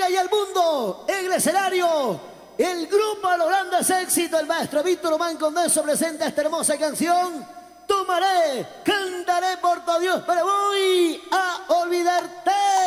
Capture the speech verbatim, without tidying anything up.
y al mundo en el escenario. El grupo logrando ese éxito, el maestro Víctor Humán Condenso presenta esta hermosa canción. Tomaré, cantaré por tu Dios, pero voy a